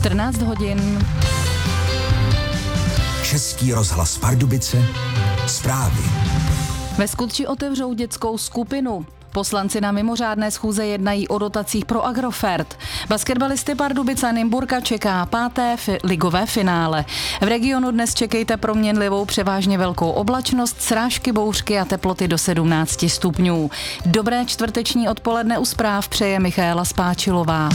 14 hodin. Český rozhlas Pardubice. Zprávy. Ve Skutči otevřou dětskou skupinu. Poslanci na mimořádné schůze jednají o dotacích pro Agrofert. Basketbalisty Pardubice Nymburka čeká 5. ligové finále. V regionu dnes čekejte proměnlivou převážně velkou oblačnost, srážky, bouřky a teploty do 17 stupňů. Dobré čtvrteční odpoledne u zpráv přeje Michaela Spáčilová.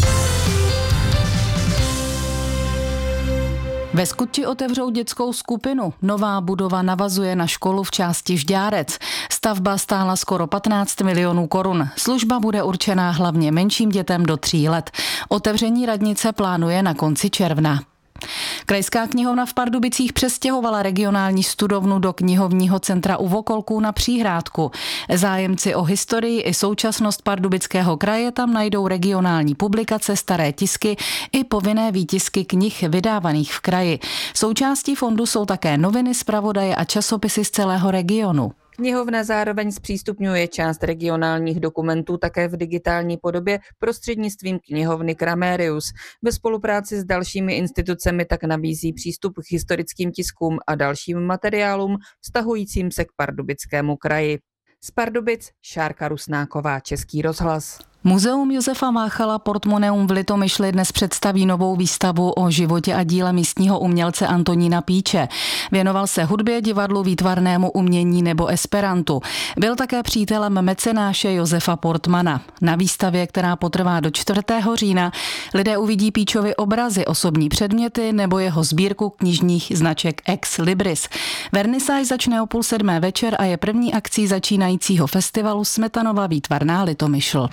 Ve Skutči otevřou dětskou skupinu. Nová budova navazuje na školu v části Žďárec. Stavba stála skoro 15 milionů korun. Služba bude určená hlavně menším dětem do 3 let. Otevření radnice plánuje na konci června. Krajská knihovna v Pardubicích přestěhovala regionální studovnu do knihovního centra u Vokolků na Příhrádku. Zájemci o historii i současnost Pardubického kraje tam najdou regionální publikace, staré tisky i povinné výtisky knih vydávaných v kraji. Součástí fondu jsou také noviny, zpravodaje a časopisy z celého regionu. Knihovna zároveň zpřístupňuje část regionálních dokumentů také v digitální podobě prostřednictvím knihovny Kramérius. Ve spolupráci s dalšími institucemi tak nabízí přístup k historickým tiskům a dalším materiálům vztahujícím se k Pardubickému kraji. Z Pardubic Šárka Rusnáková, Český rozhlas. Muzeum Josefa Máchala Portmoneum v Litomyšli dnes představí novou výstavu o životě a díle místního umělce Antonína Píče. Věnoval se hudbě, divadlu, výtvarnému umění nebo esperantu. Byl také přítelem mecenáše Josefa Portmana. Na výstavě, která potrvá do 4. října, lidé uvidí Píčovi obrazy, osobní předměty nebo jeho sbírku knižních značek Ex Libris. Vernisáž začne o 6:30 večer a je první akcí začínajícího festivalu Smetanova výtvarná Litomyšl.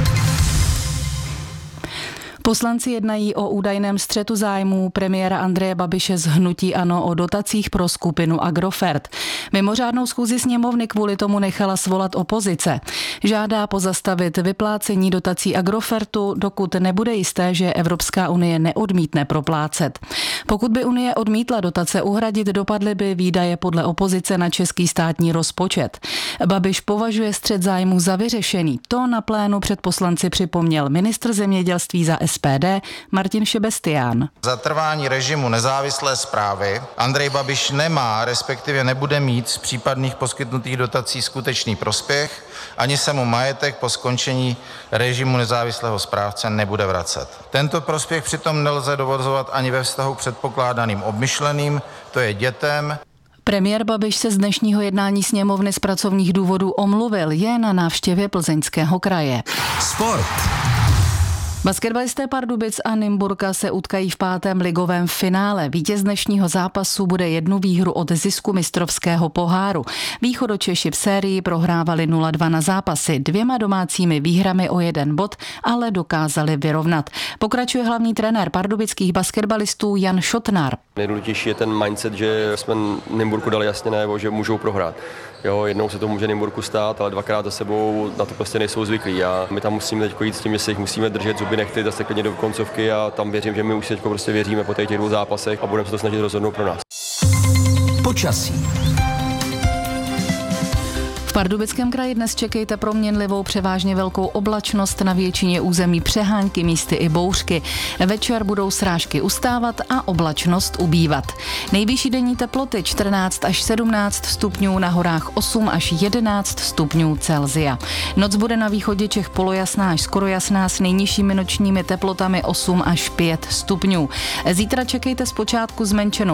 Poslanci jednají o údajném střetu zájmů premiéra Andreje Babiše z hnutí ANO o dotacích pro skupinu Agrofert. Mimořádnou schůzi sněmovny kvůli tomu nechala svolat opozice. Žádá pozastavit vyplácení dotací Agrofertu, dokud nebude jisté, že Evropská unie neodmítne proplácet. Pokud by unie odmítla dotace uhradit, dopadly by výdaje podle opozice na český státní rozpočet. Babiš považuje střet zájmů za vyřešený. To na plénu před poslanci připomněl ministr zemědělství za SPD Martin Šebestián. Za trvání režimu nezávislé správy Andrej Babiš nemá, respektive nebude mít z případných poskytnutých dotací skutečný prospěch, ani se mu majetek po skončení režimu nezávislého správce nebude vracet. Tento prospěch přitom nelze dovozovat ani ve vztahu k předpokládaným obmyšleným, to je dětem. Premiér Babiš se z dnešního jednání sněmovny z pracovních důvodů omluvil, je na návštěvě Plzeňského kraje. Sport. Basketbalisté Pardubic a Nymburka se utkají v 5. ligovém finále. Vítěz dnešního zápasu bude 1 výhru od zisku mistrovského poháru. Východočeši v sérii prohrávali 0-2 na zápasy, 2 domácími výhrami o 1 bod, ale dokázali vyrovnat. Pokračuje hlavní trenér pardubických basketbalistů Jan Šotnar. Nejdůležitější je ten mindset, že jsme Nymburku dali jasně najevo, že můžou prohrát. Jo, jednou se to může Nymburku stát, ale 2krát za sebou na to prostě nejsou zvyklí a my tam musíme teď jít s tím, že se jich musíme držet zuby nechty zase klidně do koncovky a tam věřím, že my už si teď prostě věříme po těch 2 zápasech a budeme se to snažit rozhodnout pro nás. Počasí. V Pardubickém kraji dnes čekejte proměnlivou převážně velkou oblačnost, na většině území přehánky, místy i bouřky. Večer budou srážky ustávat a oblačnost ubývat. Nejvyšší denní teploty 14 až 17 stupňů, na horách 8 až 11 stupňů Celsia. Noc bude na východě Čech polojasná až skoro jasná s nejnižšími nočními teplotami 8 až 5 stupňů. Zítra čekejte zpočátku zmenšenou